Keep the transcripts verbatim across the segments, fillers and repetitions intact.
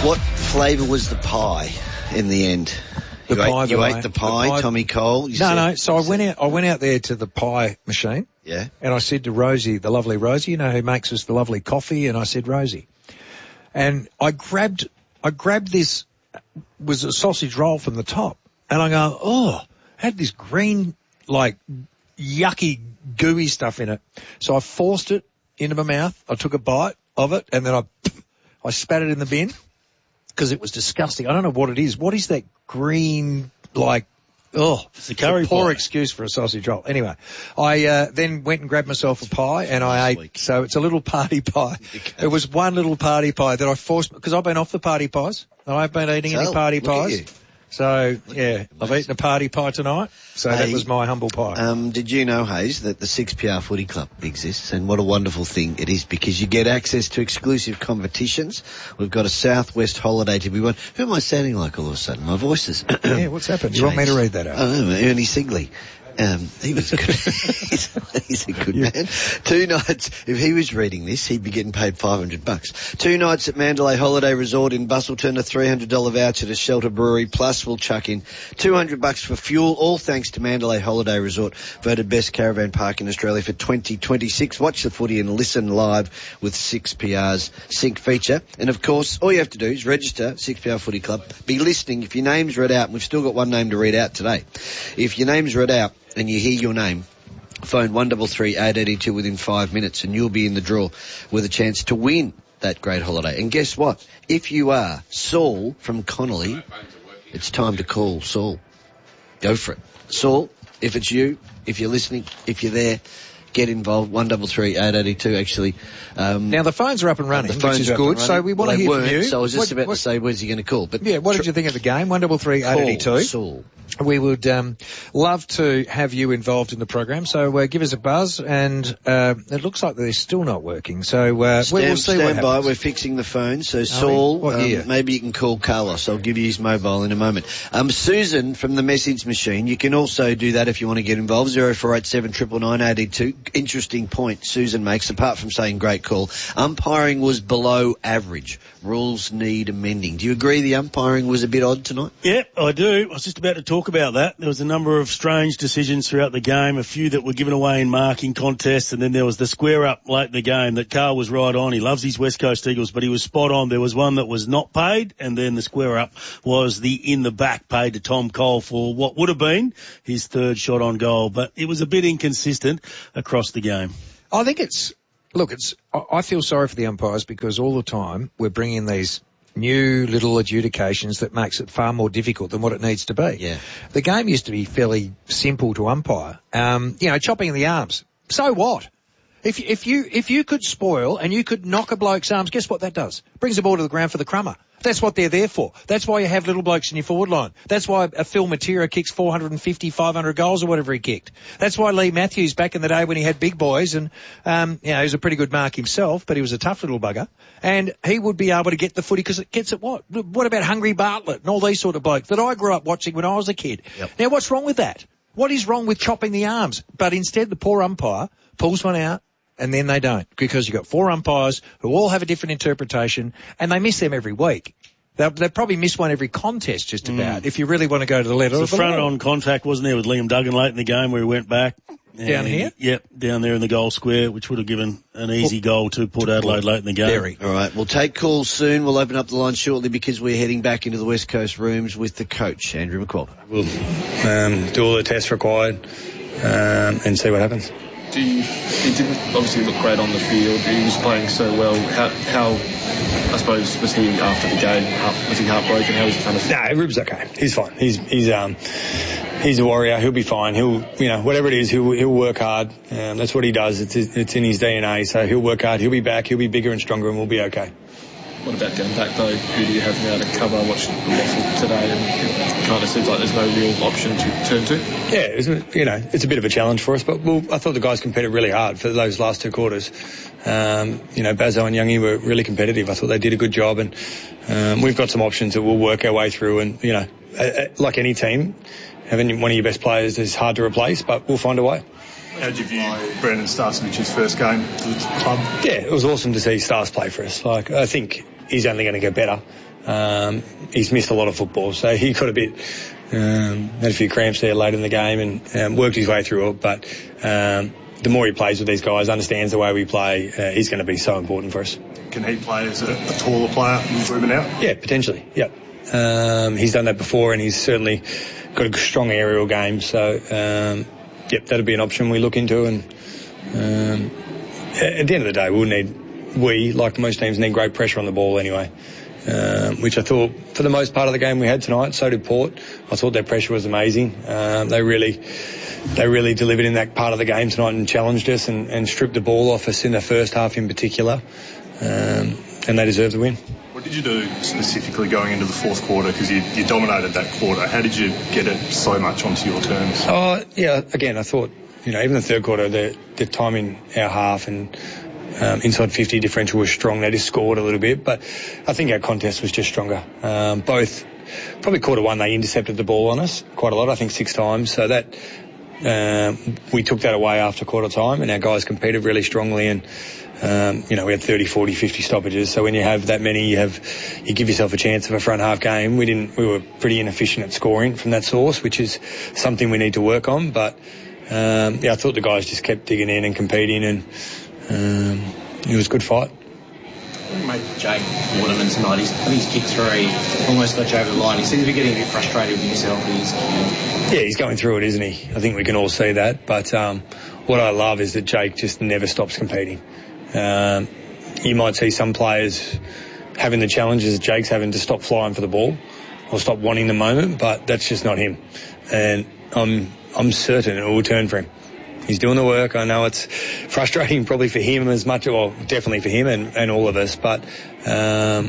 What flavour was the pie in the end? The you pie. ate, you I, ate the pie, the pie. Tommy Cole. You no, said, no. So I went out. I went out there to the pie machine. Yeah. And I said to Rosie, the lovely Rosie, you know, who makes us the lovely coffee, and I said, Rosie, and I grabbed, I grabbed this, was a sausage roll from the top, and I go, oh, had this green, like, yucky, gooey stuff in it. So I forced it into my mouth. I took a bite of it, and then I, I spat it in the bin because it was disgusting. I don't know what it is. What is that green, like, oh, it's a curry it's a poor pie. excuse for a sausage roll. Anyway, I uh, then went and grabbed myself a pie, and I ate. Week. So it's a little party pie. It was one little party pie that I forced, because I've been off the party pies. I've been eating Tell, any party look at pies. you. So, yeah, I've eaten a party pie tonight. So Hey, that was my humble pie. Um, did you know, Hayes, that the six P R Footy Club exists? And what a wonderful thing it is, because you get access to exclusive competitions. We've got a Southwest holiday to be won. Who am I sounding like all of a sudden? My voice is... Yeah, what's happened? You want me to read that out? Oh, Ernie Sigley. Um, he was good. he's, he's a good man. Two nights, if he was reading this, he'd be getting paid five hundred bucks. Two nights at Mandalay Holiday Resort in Bustleton, a three hundred dollars voucher to Shelter Brewery, plus we'll chuck in two hundred bucks for fuel, all thanks to Mandalay Holiday Resort, voted best caravan park in Australia for twenty twenty-six. Watch the footy and listen live with six P R's Sync feature. And of course, all you have to do is register six P R Footy Club, be listening. If your name's read out, and we've still got one name to read out today, if your name's read out, and you hear your name, phone one double three eight eight two within five minutes and you'll be in the draw with a chance to win that great holiday. And guess what? If you are Saul from Connolly, it's time to call Saul. Go for it. Saul, if it's you, if you're listening, if you're there, get involved. one double three eight eight two actually. Um, now the phones are up and running, the phones which is are up good. and So we want well, to hear weren't, from you. So I was just what, about what, to say, where's he going to call? But yeah, what did you think of the game? one double three eight eight two. Saul. We would um, love to have you involved in the program, so uh, give us a buzz. And uh, it looks like they're still not working, so uh, stand, we'll see stand what happens. by. We're fixing the phone. So Saul, what um, year? maybe you can call Carlos. I'll give you his mobile in a moment. Um, Susan from the message machine. You can also do that if you want to get involved. Zero four eight seven triple nine eight eight two. Interesting point Susan makes. Apart from saying great call, umpiring was below average. Rules need amending. Do you agree the umpiring was a bit odd tonight? Yeah, I do. I was just about to talk about that. There was a number of strange decisions throughout the game, a few that were given away in marking contests, and then there was the square up late in the game that Carl was right on. He loves his West Coast Eagles, but he was spot on. There was one that was not paid, and then the square up was the in the back paid to Tom Cole for what would have been his third shot on goal, but it was a bit inconsistent across the game. I think it's, look, it's, I feel sorry for the umpires because all the time we're bringing these new little adjudications that makes it far more difficult than what it needs to be. Yeah. The game used to be fairly simple to umpire. Um, you know, chopping the arms. So what? If, if you, if you could spoil and you could knock a bloke's arms, guess what that does? Brings the ball to the ground for the crummer. That's what they're there for. That's why you have little blokes in your forward line. That's why a Phil Matera kicks four hundred fifty, five hundred goals or whatever he kicked. That's why Lee Matthews back in the day when he had big boys and, um, you know, he was a pretty good mark himself, but he was a tough little bugger. And he would be able to get the footy because it gets at what? What about Hungry Bartlett and all these sort of blokes that I grew up watching when I was a kid? Yep. Now what's wrong with that? What is wrong with chopping the arms? But instead the poor umpire pulls one out, and then they don't, because you've got four umpires who all have a different interpretation, and they miss them every week. They'll, they'll probably miss one every contest just about, mm. if you really want to go to the letter the of the front law. on contact, wasn't there, with Liam Duggan late in the game where he went back? Down here? Yep, down there in the goal square, which would have given an easy goal to Port Adelaide late in the game. Very. All right, we'll take calls soon. We'll open up the line shortly because we're heading back into the West Coast rooms with the coach, Andrew McQuillan. We'll um, do all the tests required um, and see what happens. Do you, he didn't obviously look great on the field. He was playing so well. How, how I suppose, was he after the game? Was he heartbroken? How was he kind of? No, Rub's okay. He's fine. He's he's um he's a warrior. He'll be fine. He'll you know whatever it is, he'll he'll work hard. Um, that's what he does. It's it's in his D N A. So he'll work hard. He'll be back. He'll be bigger and stronger, and we'll be okay. What about going back though? Who do you have now to cover? Watch the loss today, and it kind of seems like there's no real option to turn to. Yeah, it was, you know, it's a bit of a challenge for us, but we'll, I thought the guys competed really hard for those last two quarters. Um, you know, Bazo and Youngie were really competitive. I thought they did a good job, and um, we've got some options that we'll work our way through. And you know, like any team, having one of your best players is hard to replace, but we'll find a way. How did you view Brandon Starcevich's first game to the club? Yeah, it was awesome to see Stars play for us. Like, I think he's only going to get better. Um, he's missed a lot of football, so he got a bit, um, had a few cramps there late in the game and um, worked his way through it. But um, the more he plays with these guys, understands the way we play, uh, he's going to be so important for us. Can he play as a, a taller player moving out? Yeah, potentially. Yep. Um, he's done that before, and he's certainly got a strong aerial game. So, um, yep, that'll be an option we look into. And um, at the end of the day, we'll need, we, like most teams, need great pressure on the ball anyway. Um, which I thought, for the most part of the game we had tonight, so did Port. I thought their pressure was amazing. Um, they really, they really delivered in that part of the game tonight and challenged us and, and stripped the ball off us in the first half in particular. Um, and they deserve the win. What did you do specifically going into the fourth quarter? Because you, you dominated that quarter. How did you get it so much onto your terms? Oh, yeah, again, I thought, you know, even the third quarter, the, the time in our half and Um, inside fifty differential was strong. They just scored a little bit, but I think our contest was just stronger. Um, both, probably quarter one, they intercepted the ball on us quite a lot, I think six times. So that, um, we took that away after quarter time, and our guys competed really strongly. And, um, you know, we had thirty, forty, fifty stoppages. So when you have that many, you have, you give yourself a chance of a front half game. We didn't, we were pretty inefficient at scoring from that source, which is something we need to work on. But, um, yeah, I thought the guys just kept digging in and competing, and, Um, it was a good fight. Mate, Jake Waterman tonight, he's, I think he's kicked three, almost got you over the line. He seems to be getting a bit frustrated with himself. He's, yeah, he's going through it, isn't he? I think we can all see that. But um, what I love is that Jake just never stops competing. Um, you might see some players having the challenges that Jake's having to stop flying for the ball or stop wanting the moment, but that's just not him. And I'm I'm certain it will turn for him. He's doing the work. I know it's frustrating probably for him as much, well, definitely for him and, and all of us, but um,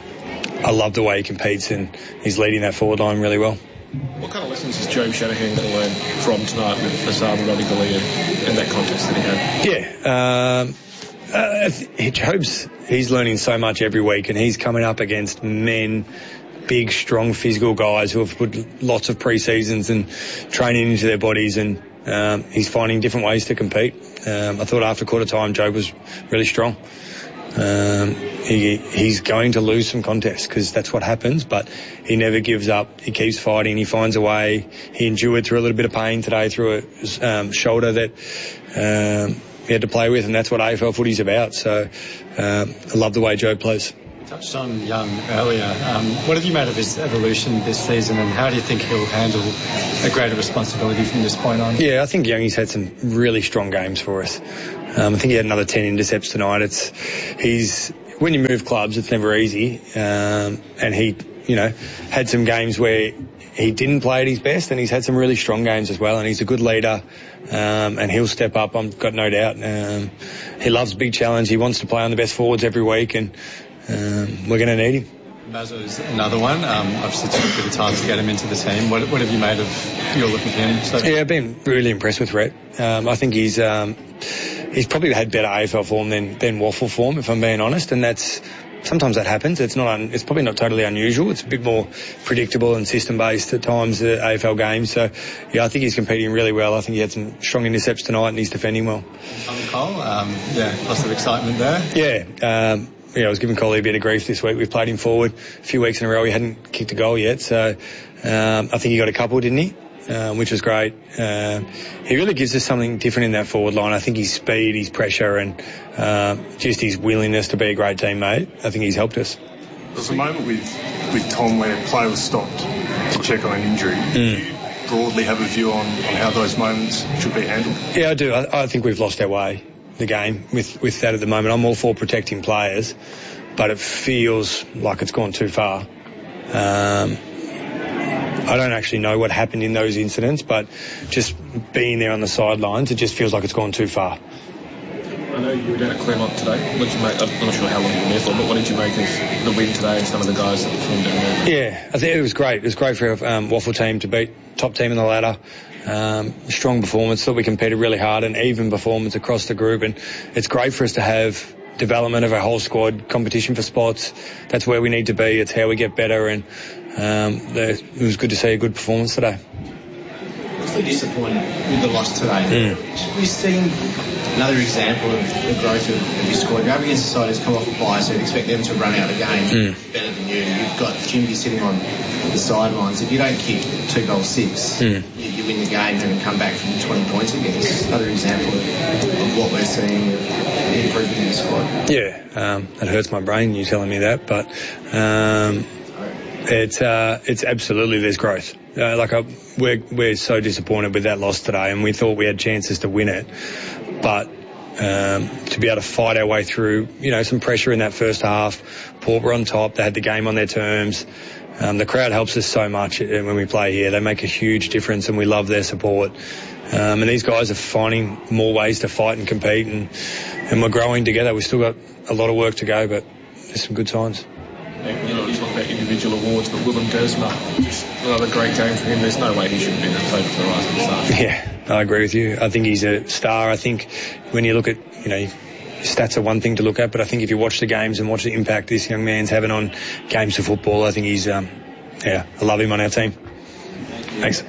I love the way he competes, and he's leading that forward line really well. What kind of lessons is Jobe Shanahan going to learn from tonight with Asaba Radigalia and that contest that he had? Yeah, um, uh, Jobe's, he's learning so much every week, and he's coming up against men, big, strong, physical guys who have put lots of pre-seasons and training into their bodies, and Um, he's finding different ways to compete. Um, I thought after quarter time, Jobe was really strong. Um, he, he's going to lose some contests because that's what happens, but he never gives up. He keeps fighting. He finds a way. He endured through a little bit of pain today through a um, shoulder that um, he had to play with, and that's what A F L footy's about. So um, I love the way Jobe plays. Touched on Young earlier. Um, what have you made of his evolution this season, and how do you think he'll handle a greater responsibility from this point on? Yeah, I think Youngie's had some really strong games for us. Um, I think he had another ten intercepts tonight. It's he's when you move clubs, it's never easy. Um, and he, you know, had some games where he didn't play at his best, and he's had some really strong games as well. And he's a good leader, um, and he'll step up. I've got no doubt. Um, he loves big challenge. He wants to play on the best forwards every week, and Um, we're going to need him. Mazzo's another one. Um, obviously took a bit of time to get him into the team. What, what have you made of your look at him? So yeah, I've been really impressed with Rhett. Um, I think he's um, he's probably had better A F L form than, than Waffle form, if I'm being honest, and that's sometimes that happens. It's not un, it's probably not totally unusual. It's a bit more predictable and system based at times, the A F L games. So yeah, I think he's competing really well. I think he had some strong intercepts tonight, and he's defending well. Tommy Cole, um, yeah, lots of excitement there. Yeah. Um, Yeah, I was giving Coley a bit of grief this week. We've played him forward a few weeks in a row. He hadn't kicked a goal yet, so um, I think he got a couple, didn't he? Um, which was great. Um, he really gives us something different in that forward line. I think his speed, his pressure, and uh, just his willingness to be a great teammate, I think he's helped us. There's a moment with, with Tom where play was stopped to check on an injury. Mm. Do you broadly have a view on, on how those moments should be handled? Yeah, I do. I, I think we've lost our way. The game with, with that at the moment. I'm all for protecting players, but it feels like it's gone too far. Um, I don't actually know what happened in those incidents, but just being there on the sidelines, it just feels like it's gone too far. I know you were down at Claremont today. What did you make? I'm not sure how long you were there for, but what did you make of the win today and some of the guys that performed down there? Yeah, I think it was great. It was great for our um, Waffle team to beat top team in the ladder. Um, strong performance. Thought we competed really hard, and even performance across the group. And it's great for us to have development of our whole squad, competition for spots. That's where we need to be. It's how we get better. And um, the, it was good to see a good performance today. awfully disappointed with the loss today. Mm. We've seen another example of the growth of, of your squad. You're up against a side that's come off a bye, so you'd expect them to run out of the game mm. better than you. You've got Jimby sitting on the sidelines. If you don't kick two goals six, mm. you, you win the game and come back from twenty points again. It's another example of, of what we're seeing, the improvement in the squad. Yeah, um, it hurts my brain, you telling me that, but um, it's uh, it's absolutely there's growth. Uh, like a, we're we're so disappointed with that loss today, and we thought we had chances to win it, but um, to be able to fight our way through, you know, some pressure in that first half. Port were on top; they had the game on their terms. Um, the crowd helps us so much when we play here. They make a huge difference, and we love their support. Um, and these guys are finding more ways to fight and compete, and and we're growing together. We've still got a lot of work to go, but there's some good signs. You know, you talk about individual awards, but Willem Dersma, just another great game for him. There's no way he shouldn't be in that favour for the Rising Star. Yeah, I agree with you. I think he's a star. I think when you look at, you know, stats are one thing to look at, but I think if you watch the games and watch the impact this young man's having on games of football, I think he's, um, yeah, I love him on our team. Thanks.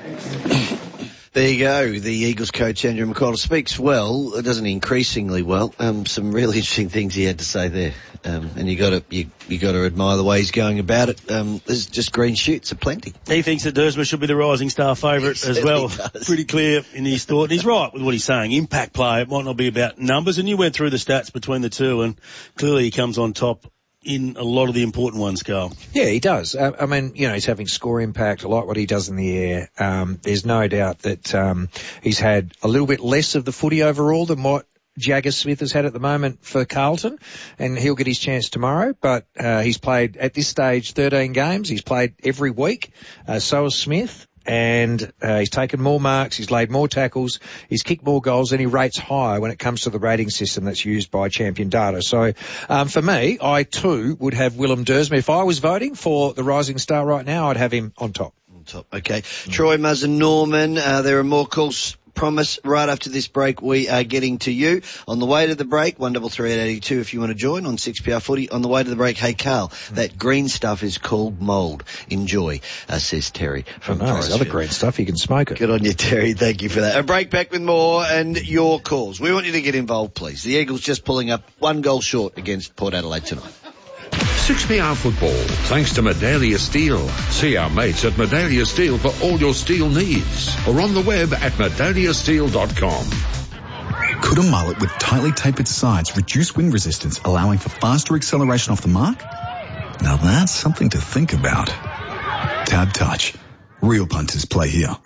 There you go. The Eagles coach, Andrew McConnell, speaks well, doesn't he, increasingly well. Um, some really interesting things he had to say there. Um, and you got to you, you got to admire the way he's going about it. Um, there's just green shoots aplenty. He thinks that Dersma should be the Rising Star favourite as well. Does. Pretty clear in his thought. And he's right with what he's saying. Impact play, it might not be about numbers. And you went through the stats between the two, and clearly he comes on top in a lot of the important ones, Carl. Yeah, he does. Uh, I mean, you know, he's having score impact. I like what he does in the air. Um, there's no doubt that um, he's had a little bit less of the footy overall than what Jagger Smith has had at the moment for Carlton, and he'll get his chance tomorrow. But uh, he's played at this stage thirteen games. He's played every week. Uh, so has Smith. And uh, he's taken more marks, he's laid more tackles, he's kicked more goals, and he rates higher when it comes to the rating system that's used by Champion Data. So um, for me, I too would have Willem Dersma. If I was voting for the Rising Star right now, I'd have him on top. On top, okay. Mm. Troy, Muzz and Norman, uh, there are more calls. Promise right after this break we are getting to you. On the way to the break, one double three eight eighty two if you want to join on six P R footy. On the way to the break, hey Carl, that green stuff is called mould. Enjoy, uh, says Terry from oh, no, there's other green stuff, you can smoke it. Good on you, Terry. Thank you for that. A break, back with more and your calls. We want you to get involved, please. The Eagles just pulling up one goal short against Port Adelaide tonight. six P R Football, thanks to Medallia Steel. See our mates at Medallia Steel for all your steel needs. Or on the web at medallia steel dot com. Could a mullet with tightly tapered sides reduce wind resistance, allowing for faster acceleration off the mark? Now that's something to think about. Tab Touch. Real punters play here.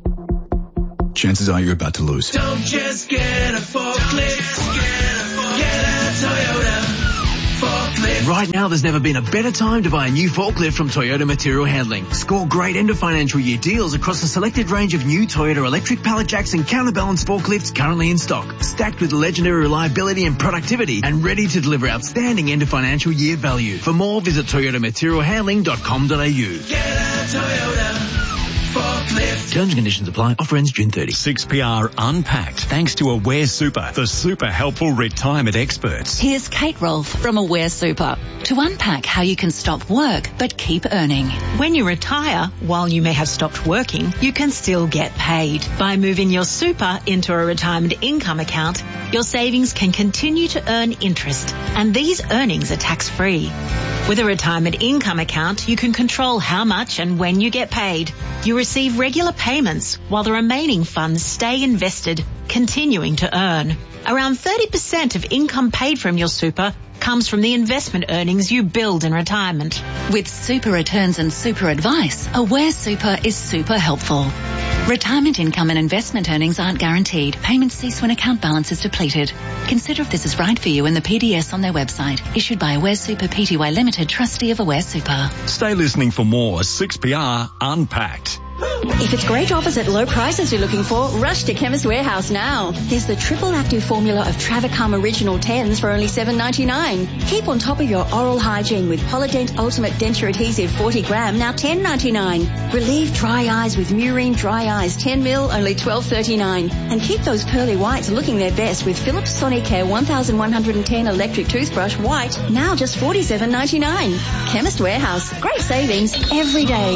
Chances are you're about to lose. Don't just get a forklift. Get a Toyota. Right now, there's never been a better time to buy a new forklift from Toyota Material Handling. Score great end of financial year deals across a selected range of new Toyota electric pallet jacks and counterbalance forklifts currently in stock, stacked with legendary reliability and productivity, and ready to deliver outstanding end of financial year value. For more, visit toyota material handling dot com dot a u. Get a Toyota. Terms and conditions apply. Offer ends June thirtieth. six P R Unpacked, thanks to Aware Super, the super helpful retirement experts. Here's Kate Rolfe from Aware Super to unpack how you can stop work but keep earning. When you retire, while you may have stopped working, you can still get paid. By moving your super into a retirement income account, your savings can continue to earn interest, and these earnings are tax-free. With a retirement income account, you can control how much and when you get paid. You receive regular payments while the remaining funds stay invested, continuing to earn. Around thirty percent of income paid from your super comes from the investment earnings you build in retirement. With super returns and super advice, Aware Super is super helpful. Retirement income and investment earnings aren't guaranteed. Payments cease when account balance is depleted. Consider if this is right for you in the P D S on their website. Issued by Aware Super Pty Limited, trustee of Aware Super. Stay listening for more six P R Unpacked. If it's great offers at low prices you're looking for, rush to Chemist Warehouse now. There's the triple active formula of Travacom Original tens for only seven ninety-nine. Keep on top of your oral hygiene with Polydent Ultimate Denture Adhesive forty gram, now ten ninety-nine. Relieve dry eyes with Murine Dry Eyes ten mil, only twelve thirty-nine. And keep those pearly whites looking their best with Philips Sonicare eleven ten electric toothbrush white, now just forty-seven ninety-nine. Chemist Warehouse, great savings every day.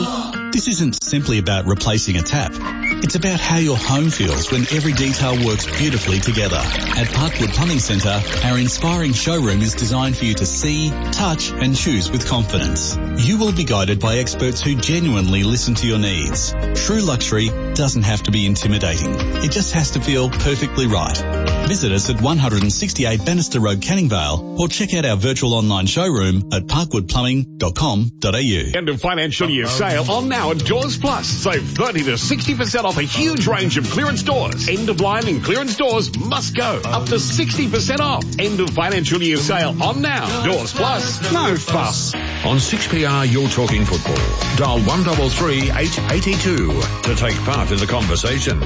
This isn't simply about replacing a tap. It's about how your home feels when every detail works beautifully together. At Parkwood Plumbing Centre, our inspiring showroom is designed for you to see, touch and choose with confidence. You will be guided by experts who genuinely listen to your needs. True luxury doesn't have to be intimidating. It just has to feel perfectly right. Visit us at one sixty-eight Bannister Road, Canning Vale, or check out our virtual online showroom at parkwood plumbing dot com dot a u. End of financial year sale on now at Doors Plus. Save thirty to sixty percent off a huge range of clearance doors. End of line and clearance doors must go. Up to sixty percent off. End of financial year sale on now. Doors Plus. No fuss. On six P R, you're talking football. Dial one three three, eight eight two to take part in the conversation.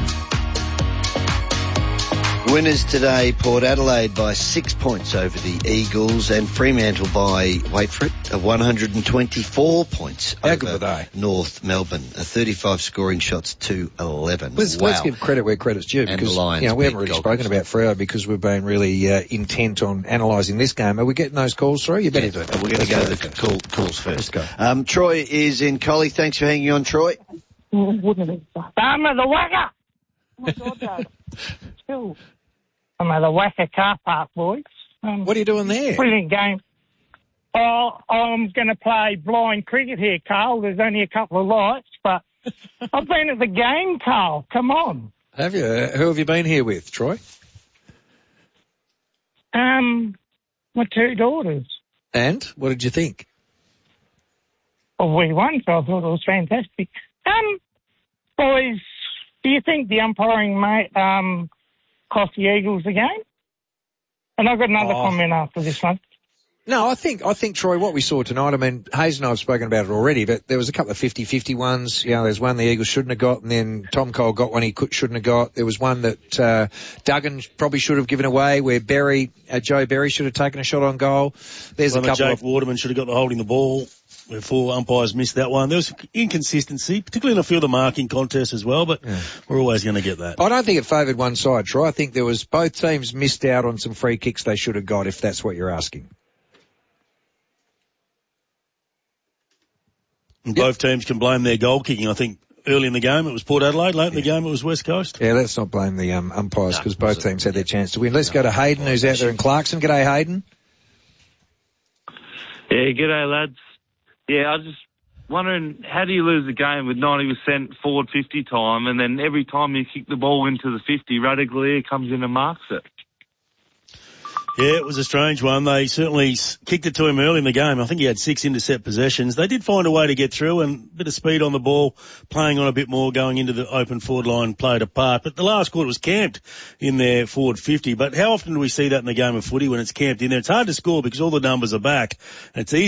Winners today, Port Adelaide by six points over the Eagles, and Fremantle by, wait for it, one hundred twenty-four points How over good were they? North Melbourne. A thirty-five scoring shots to eleven. Let's, wow. let's give credit where credit's due, And because the Lions you know, we haven't beat really Gold spoken about Freo because we've been really uh, intent on analysing this game. Are we getting those calls through? You better Yeah, do it. we're going to go to the call, calls first. Let's go. Um, Troy is in Collie. Thanks for hanging on, Troy. Wouldn't it? I'm at the Wacker! Oh my God, Dad. Still. I'm at the Wacker car park, boys. Um, what are you doing there? Brilliant game. Oh, I'm going to play blind cricket here, Carl. There's only a couple of lights, but I've been at the game, Carl. Come on. Have you? Uh, who have you been here with, Troy? Um, my two daughters. And what did you think? Well, we won, so I thought it was fantastic. Um, boys, do you think the umpiring might um, cost the Eagles the game? And I've got another Oh. comment after this one. No, I think, I think, Troy, what we saw tonight, I mean, Hayes and I have spoken about it already, but there was a couple of fifty-fifty ones. You know, there's one the Eagles shouldn't have got, and then Tom Cole got one he could, shouldn't have got. There was one that, uh, Duggan probably should have given away, where Berry, uh, Joe Berry should have taken a shot on goal. There's One a that couple Jake of... Waterman should have got the holding the ball, where four umpires missed that one. There was inconsistency, particularly in a few of the marking contests as well, but Yeah. we're always going to get that. I don't think it favoured one side, Troy. I think there was, both teams missed out on some free kicks they should have got, if that's what you're asking. And both teams can blame their goal kicking. I think early in the game it was Port Adelaide, late in the game it was West Coast. Yeah, let's not blame the um, umpires, because both teams had their chance to win. Let's go to Hayden, who's out there in Clarkson. G'day, Hayden. Yeah, g'day lads. Yeah, I was just wondering, how do you lose a game with ninety percent forward fifty time, and then every time you kick the ball into the fifty, Radaglia comes in and marks it? Yeah, it was a strange one. They certainly s- kicked it to him early in the game. I think he had six intercept possessions. They did find a way to get through, and a bit of speed on the ball, playing on a bit more, going into the open forward line played a part. But the last quarter was camped in their forward fifty. But how often do we see that in the game of footy when it's camped in there? It's hard to score because all the numbers are back. It's easy